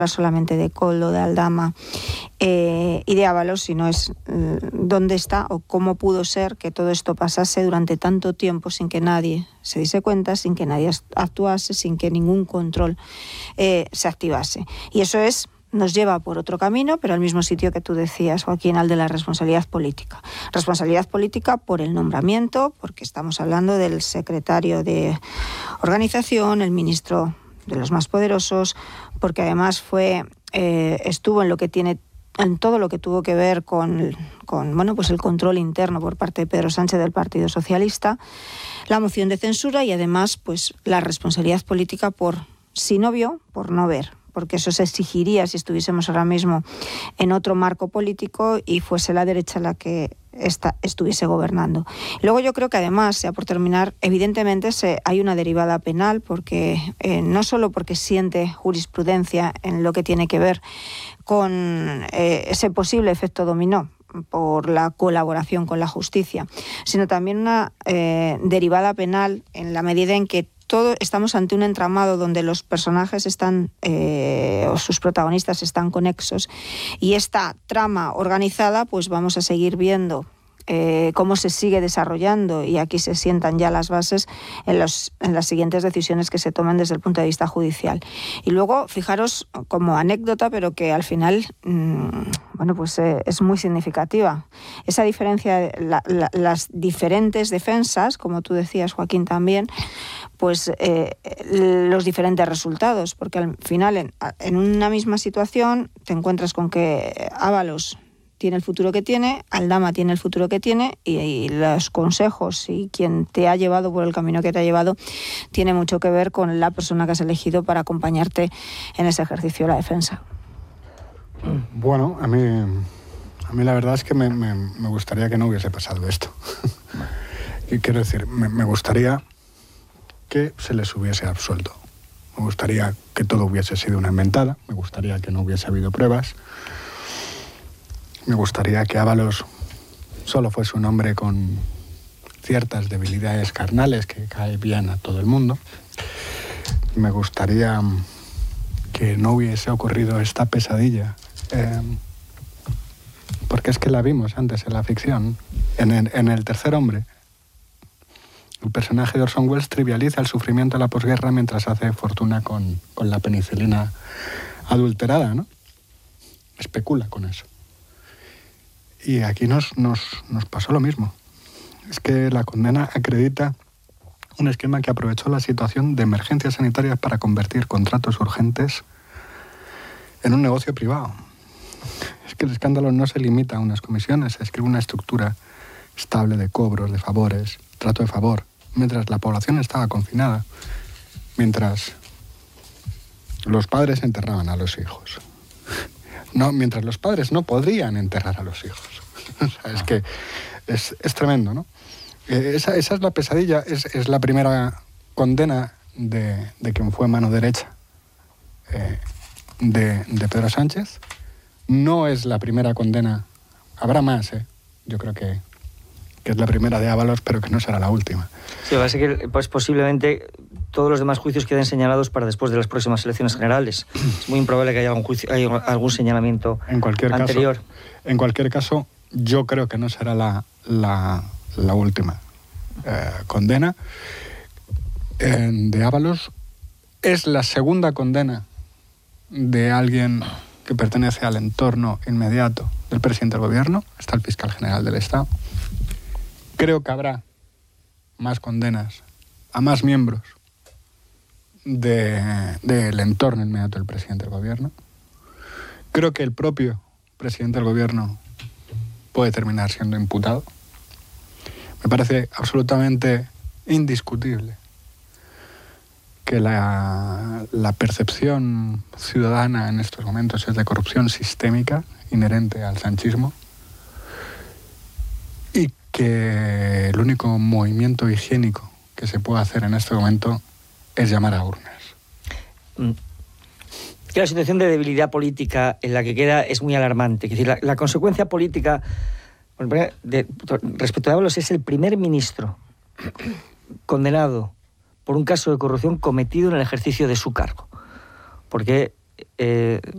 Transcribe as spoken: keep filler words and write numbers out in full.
solamente de Koldo, de Aldama eh, y de Ábalos, sino es eh, dónde está o cómo pudo ser que todo esto pasase durante tanto tiempo sin que nadie se diese cuenta, sin que nadie actuase, sin que ningún control eh, se activase. Y eso es nos lleva por otro camino, pero al mismo sitio que tú decías, Joaquín, al de la responsabilidad política. Responsabilidad política por el nombramiento, porque estamos hablando del secretario de organización, el ministro de los más poderosos, porque además fue eh, estuvo en lo que tiene en todo lo que tuvo que ver con, con bueno, pues el control interno por parte de Pedro Sánchez del Partido Socialista, la moción de censura y además pues la responsabilidad política por, si no vio, por no ver, porque eso se exigiría si estuviésemos ahora mismo en otro marco político y fuese la derecha la que esta, estuviese gobernando. Luego yo creo que además, ya por terminar, evidentemente se, hay una derivada penal, porque eh, no solo porque siente jurisprudencia en lo que tiene que ver con eh, ese posible efecto dominó por la colaboración con la justicia, sino también una eh, derivada penal en la medida en que todo, estamos ante un entramado donde los personajes están, eh, o sus protagonistas están conexos, y esta trama organizada, pues vamos a seguir viendo eh, cómo se sigue desarrollando, y aquí se sientan ya las bases en, los, en las siguientes decisiones que se tomen desde el punto de vista judicial. Y luego, fijaros, como anécdota, pero que al final, mmm, bueno, pues eh, es muy significativa, esa diferencia, la, la, las diferentes defensas, como tú decías, Joaquín, también, pues eh, los diferentes resultados, porque al final en, en una misma situación te encuentras con que Ábalos tiene el futuro que tiene, Aldama tiene el futuro que tiene, y, y los consejos y quien te ha llevado por el camino que te ha llevado tiene mucho que ver con la persona que has elegido para acompañarte en ese ejercicio de la defensa. Bueno, a mí, a mí la verdad es que me, me, me gustaría que no hubiese pasado esto. Y quiero decir, me, me gustaría que se les hubiese absuelto. Me gustaría que todo hubiese sido una inventada, me gustaría que no hubiese habido pruebas, me gustaría que Ábalos solo fuese un hombre con ciertas debilidades carnales que cae bien a todo el mundo. Me gustaría que no hubiese ocurrido esta pesadilla, eh, porque es que la vimos antes en la ficción, en el, en el Tercer Hombre. El personaje de Orson Welles trivializa el sufrimiento de la posguerra mientras hace fortuna con, con la penicilina adulterada, ¿no? Especula con eso. Y aquí nos, nos, nos pasó lo mismo. Es que la condena acredita un esquema que aprovechó la situación de emergencias sanitarias para convertir contratos urgentes en un negocio privado. Es que el escándalo no se limita a unas comisiones, se escribe una estructura estable de cobros, de favores, trato de favor, mientras la población estaba confinada, mientras los padres enterraban a los hijos. No, mientras los padres no podrían enterrar a los hijos. O sea, es que es, es tremendo, ¿no? Eh, esa, esa es la pesadilla, es, es la primera condena de, de quien fue mano derecha eh, de, de Pedro Sánchez. No es la primera condena, habrá más, ¿eh? Yo creo que, que es la primera de Ábalos, pero que no será la última. Sí, va a ser que pues, posiblemente todos los demás juicios queden señalados para después de las próximas elecciones generales. Es muy improbable que haya algún, juicio, haya algún señalamiento en cualquier anterior. Caso, en cualquier caso, yo creo que no será la, la, la última eh, condena eh, de Ábalos. Es la segunda condena de alguien que pertenece al entorno inmediato del presidente del gobierno. Está el fiscal general del Estado. Creo que habrá más condenas a más miembros de, del entorno inmediato del presidente del gobierno. Creo que el propio presidente del gobierno puede terminar siendo imputado. Me parece absolutamente indiscutible que la, la percepción ciudadana en estos momentos es de corrupción sistémica inherente al sanchismo, y que el único movimiento higiénico que se puede hacer en este momento es llamar a urnas. Mm. La situación de debilidad política en la que queda es muy alarmante. Es decir, la, la consecuencia política de, respecto a Ábalos es el primer ministro condenado por un caso de corrupción cometido en el ejercicio de su cargo. Porque eh,